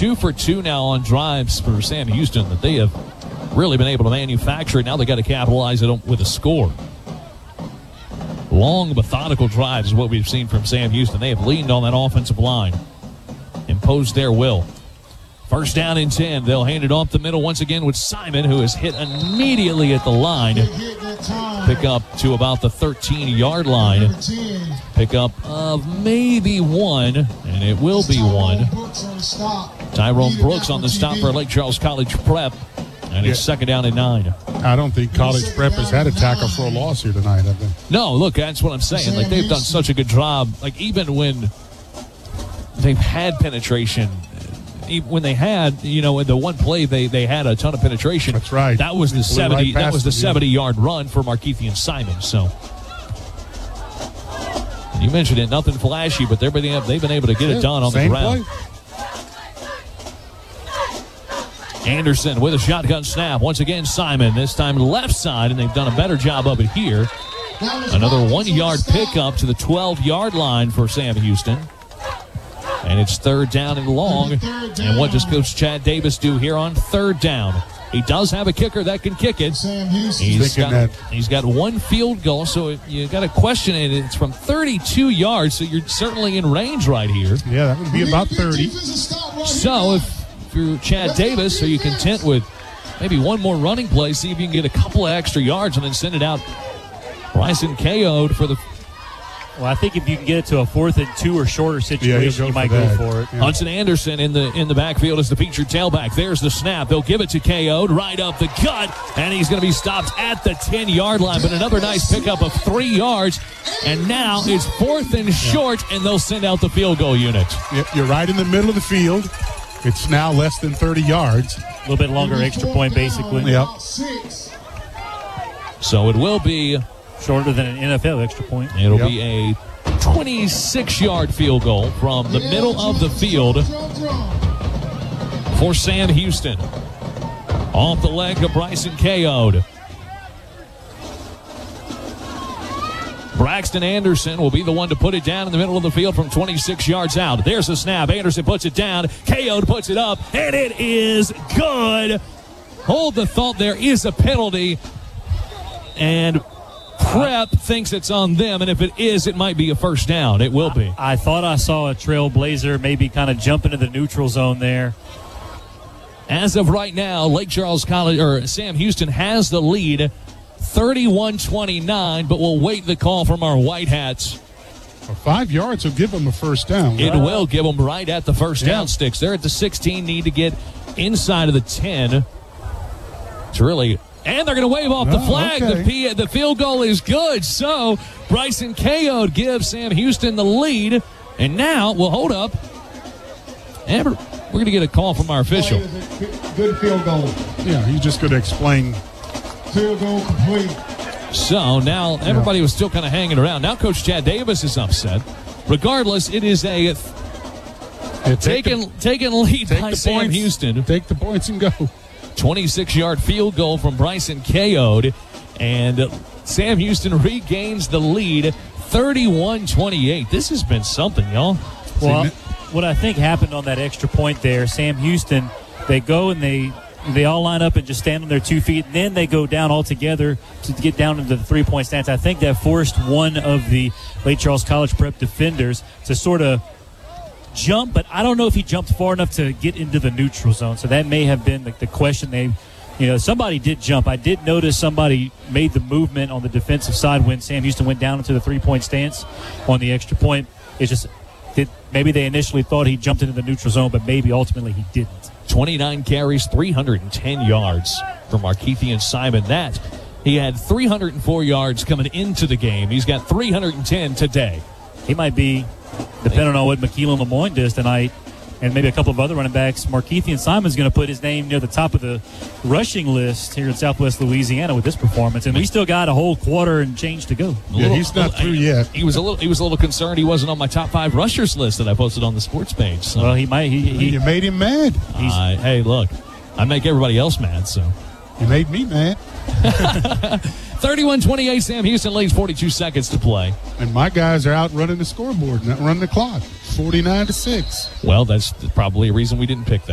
2 for 2 now on drives for Sam Houston that they have really been able to manufacture. Now they got to capitalize it with a score. Long, methodical drives is what we've seen from Sam Houston. They have leaned on that offensive line, imposed their will. First down and 10. They'll hand it off the middle once again with Simon, who is hit immediately at the line. Pick up to about the 13-yard line. Pick up of maybe one, and it will be one. Tyrone Brooks on the stop for Lake Charles College Prep. And it's second down and 9. I don't think College Prep has had a tackle for a loss here tonight, have they? No, look, that's what I'm saying. Like, they've done such a good job. Like, even when they've had penetration, when they had, in the one play they had a ton of penetration. That's right. That was the 70. That was the 70-yard run for Markeithian Simon. So you mentioned it, nothing flashy, but they've been able to get it done on the ground. Play. Anderson with a shotgun snap. Once again, Simon, this time left side, and they've done a better job of it here. Another 1-yard pickup to the 12-yard line for Sam Houston. And it's third down and long. And what does Coach Chad Davis do here on third down? He does have a kicker that can kick it. He's got one field goal, so you got to question it. It's from 32 yards, so you're certainly in range right here. Yeah, that would be about 30. So if you're Chad Davis, are you content with maybe one more running play, see if you can get a couple of extra yards and then send it out? Bryson KO'd for the... Well, I think if you can get it to a 4th and 2 or shorter situation, you might go for it. Yeah. Hudson Anderson in the backfield is the featured tailback. There's the snap. They'll give it to KO'd right up the gut, and he's going to be stopped at the 10-yard line. But another nice pickup of 3 yards, and now it's 4th and short, and they'll send out the field goal unit. Yep, you're right in the middle of the field. It's now less than 30 yards. A little bit longer extra point, basically. Yep. So it will be shorter than an NFL extra point. It'll be a 26-yard field goal from the middle of the field for Sam Houston. Off the leg of Bryson KO'd. Braxton Anderson will be the one to put it down in the middle of the field from 26 yards out. There's a snap. Anderson puts it down. KO'd puts it up, and it is good. Hold the thought. There is a penalty, and Prep thinks it's on them, and if it is, it might be a first down. It will be. I thought I saw a Trailblazer maybe kind of jump into the neutral zone there. As of right now, Lake Charles College, or Sam Houston, has the lead, 31-29, but we'll wait the call from our White Hats. 5 yards will give them a first down. It will give them right at the first down sticks. They're at the 16, need to get inside of the 10. It's really... And they're going to wave off the flag. Okay. The field goal is good. So Bryson KO'd gives Sam Houston the lead. And now, well, hold up. Amber, we're going to get a call from our official. Good field goal. Yeah, he's just going to explain. Field goal complete. So now everybody was still kind of hanging around. Now Coach Chad Davis is upset. Regardless, it is a taken lead by Sam Houston. Take the points and go. 26-yard field goal from Bryson KO'd, and Sam Houston regains the lead, 31-28. This has been something, y'all. Well, what I think happened on that extra point there, Sam Houston, they go and they all line up and just stand on their 2 feet, and then they go down all together to get down into the 3-point stance. I think that forced one of the Lake Charles College Prep defenders to sort of jump, but I don't know if he jumped far enough to get into the neutral zone. So that may have been the question. Somebody did jump. I did notice somebody made the movement on the defensive side when Sam Houston went down into the 3-point stance on the extra point. It's just maybe they initially thought he jumped into the neutral zone, but maybe ultimately he didn't. 29 carries, 310 yards for Markeithian Simon. That he had 304 yards coming into the game. He's got 310 today. He might be, depending on what McKeelan Lemoyne does tonight, and maybe a couple of other running backs, Markeithian Simon's going to put his name near the top of the rushing list here in Southwest Louisiana with this performance. And we still got a whole quarter and change to go. Yeah, he's not through yet. He was a little concerned he wasn't on my top 5 rushers list that I posted on the sports page. So. Well, he might. You made him mad. Hey, look, I make everybody else mad. So you made me mad. 31-28, Sam Houston leads 42 seconds to play. And my guys are out running the scoreboard, not running the clock. 49-6. Well, that's probably a reason we didn't pick that.